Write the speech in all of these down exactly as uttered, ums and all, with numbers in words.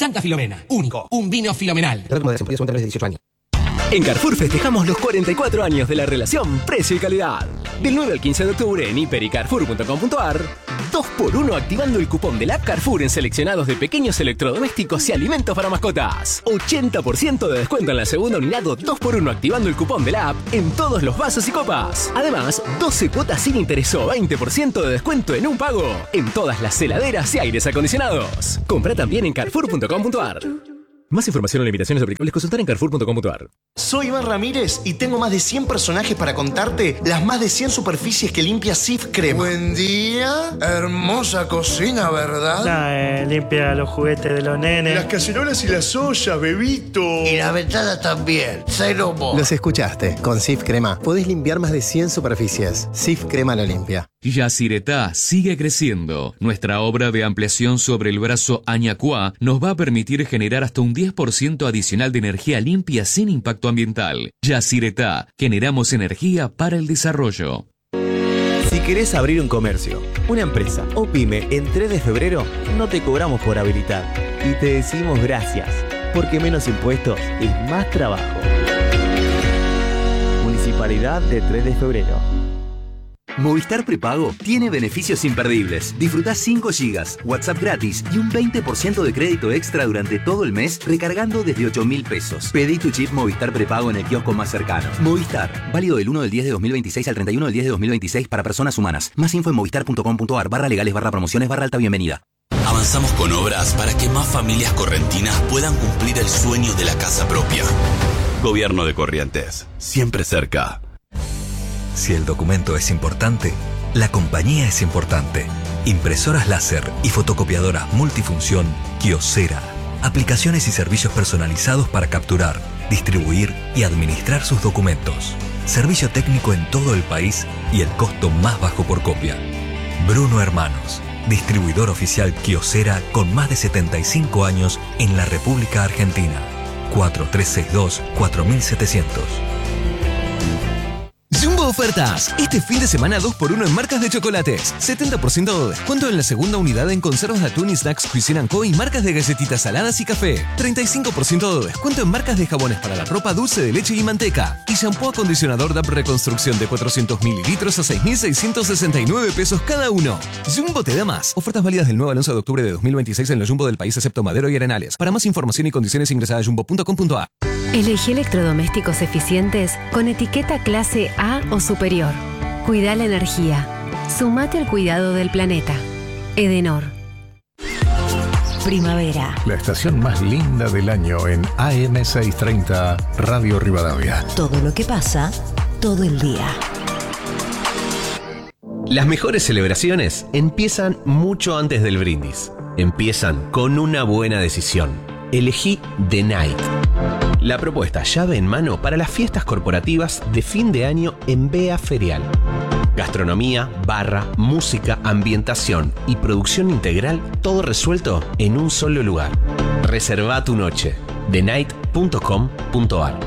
Santa Filomena, único, un vino filomenal. dieciocho años. En Carrefour festejamos los cuarenta y cuatro años de la relación precio y calidad. Del nueve al quince de octubre en hiper y carrefour punto com punto a r, dos por uno activando el cupón del app Carrefour en seleccionados de pequeños electrodomésticos y alimentos para mascotas. ochenta por ciento de descuento en la segunda unidad o dos por uno activando el cupón del app en todos los vasos y copas. Además, doce cuotas sin interés o veinte por ciento de descuento en un pago en todas las heladeras y aires acondicionados. Compra también en carrefour punto com punto a r. Más información o limitaciones aplicables consultar en carrefour punto com punto a r. Soy Iván Ramírez y tengo más de cien personajes para contarte las más de cien superficies que limpia Cif Crema. Buen día, hermosa cocina, ¿verdad? Nah, eh, limpia los juguetes de los nenes. Las cacerolas y las ollas, bebito. Y la ventana también, cero mo. Los escuchaste, con Cif Crema podés limpiar más de cien superficies. Cif Crema lo limpia. Yacyretá sigue creciendo. Nuestra obra de ampliación sobre el brazo Añacuá nos va a permitir generar hasta un diez por ciento adicional de energía limpia sin impacto ambiental. Yacyretá, generamos energía para el desarrollo. Si querés abrir un comercio, una empresa o pyme en tres de febrero, no te cobramos por habilitar. Y te decimos gracias, porque menos impuestos es más trabajo. Municipalidad de tres de febrero. Movistar Prepago tiene beneficios imperdibles. Disfrutá cinco gigas, WhatsApp gratis y un veinte por ciento de crédito extra durante todo el mes recargando desde ocho mil pesos. Pedí tu chip Movistar Prepago en el kiosco más cercano. Movistar, válido del uno del diez de dos mil veintiséis al treinta y uno del diez de dos mil veintiséis para personas humanas. Más info en movistar punto com punto a r barra legales barra promociones barra alta bienvenida. Avanzamos con obras para que más familias correntinas puedan cumplir el sueño de la casa propia. Gobierno de Corrientes, siempre cerca. Si el documento es importante, la compañía es importante. Impresoras láser y fotocopiadoras multifunción Kyocera. Aplicaciones y servicios personalizados para capturar, distribuir y administrar sus documentos. Servicio técnico en todo el país y el costo más bajo por copia. Bruno Hermanos, distribuidor oficial Kyocera con más de setenta y cinco años en la República Argentina. cuatro tres seis dos cuatro siete cero cero. Jumbo Ofertas. Este fin de semana dos por uno en marcas de chocolates. setenta por ciento de descuento en la segunda unidad en conservas de atún y snacks Cuisine and Co. y marcas de galletitas saladas y café. treinta y cinco por ciento de descuento en marcas de jabones para la ropa, dulce de leche y manteca. Y shampoo acondicionador D A P Reconstrucción de cuatrocientos mililitros a seis mil seiscientos sesenta y nueve pesos cada uno. Jumbo te da más. Ofertas válidas del nueve al once de octubre de dos mil veintiséis en los Jumbo del país excepto Madero y Arenales. Para más información y condiciones ingresa a jumbo punto com punto a r. Elegí electrodomésticos eficientes con etiqueta clase A o superior. Cuida la energía. Sumate al cuidado del planeta. Edenor. Primavera. La estación más linda del año en A M seiscientos treinta Radio Rivadavia. Todo lo que pasa, todo el día. Las mejores celebraciones empiezan mucho antes del brindis. Empiezan con una buena decisión. Elegí The Night. La propuesta llave en mano para las fiestas corporativas de fin de año en Bea Ferial. Gastronomía, barra, música, ambientación y producción integral, todo resuelto en un solo lugar. Reserva tu noche. the night punto com punto a r.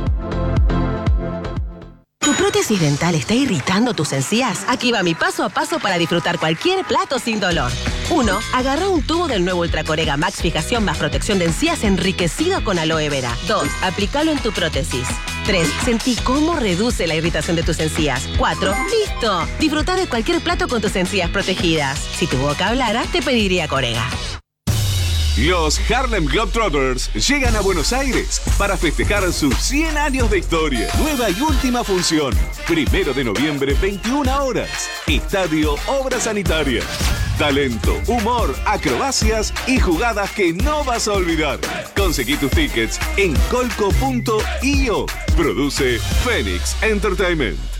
¿Tu prótesis dental está irritando tus encías? Aquí va mi paso a paso para disfrutar cualquier plato sin dolor. uno. Agarra un tubo del nuevo Ultracorega Max Fijación más protección de encías enriquecido con aloe vera. dos. Aplícalo en tu prótesis. tres. Sentí cómo reduce la irritación de tus encías. cuatro. ¡Listo! Disfruta de cualquier plato con tus encías protegidas. Si tu boca hablara, te pediría Corega. Los Harlem Globetrotters llegan a Buenos Aires para festejar sus cien años de historia. Nueva y última función. Primero de noviembre, veintiuna horas. Estadio Obras Sanitarias. Talento, humor, acrobacias y jugadas que no vas a olvidar. Conseguí tus tickets en colco punto i o. Produce Phoenix Entertainment.